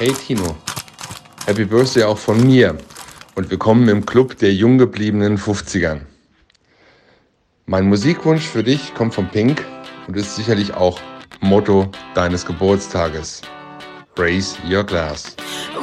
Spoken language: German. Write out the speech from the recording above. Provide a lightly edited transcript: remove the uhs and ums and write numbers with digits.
Hey Tino, Happy Birthday auch von mir und willkommen im Club der jung gebliebenen 50ern. Mein Musikwunsch für dich kommt von Pink und ist sicherlich auch Motto deines Geburtstages. Raise your glass.